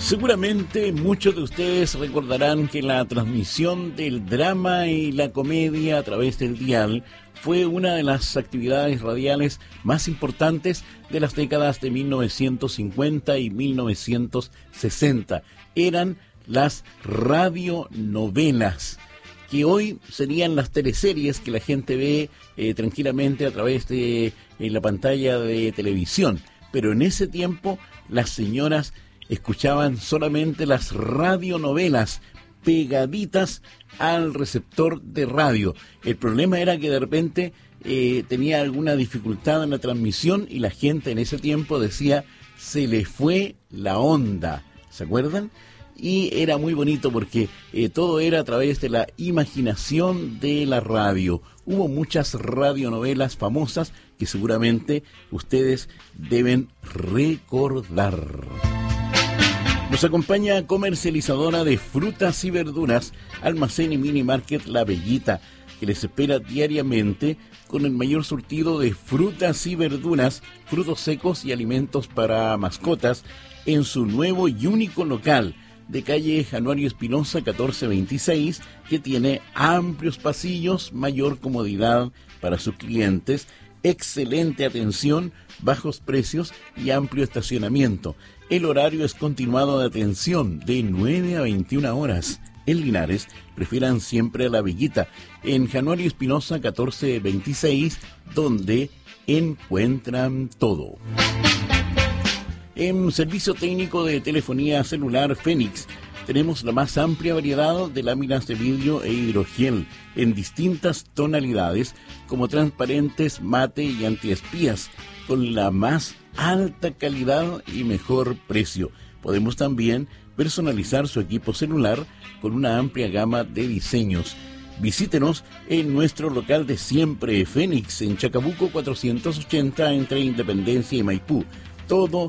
Seguramente muchos de ustedes recordarán que la transmisión del drama y la comedia a través del dial fue una de las actividades radiales más importantes de las décadas de 1950 y 1960. Eran las radionovelas, que hoy serían las teleseries que la gente ve tranquilamente a través de la pantalla de televisión. Pero en ese tiempo las señoras escuchaban solamente las radionovelas pegaditas al receptor de radio. El problema era que de repente tenía alguna dificultad en la transmisión y la gente en ese tiempo decía, se le fue la onda, ¿se acuerdan? Y era muy bonito porque todo era a través de la imaginación de la radio. Hubo muchas radionovelas famosas que seguramente ustedes deben recordar. Nos acompaña comercializadora de frutas y verduras, Almacén y Mini Market La Bellita, que les espera diariamente con el mayor surtido de frutas y verduras, frutos secos y alimentos para mascotas en su nuevo y único local de calle Januario Espinosa 1426, que tiene amplios pasillos, mayor comodidad para sus clientes, excelente atención, bajos precios y amplio estacionamiento. El horario es continuado de atención de 9 a 21 horas. En Linares, prefieran siempre a La Bellita, en Januario Espinosa 1426, donde encuentran todo. En servicio técnico de telefonía celular Fénix, tenemos la más amplia variedad de láminas de vidrio e hidrogel en distintas tonalidades, como transparentes, mate y antiespías, con la más alta calidad y mejor precio. Podemos también personalizar su equipo celular con una amplia gama de diseños. Visítenos en nuestro local de siempre, Fénix, en Chacabuco 480, entre Independencia y Maipú. Todo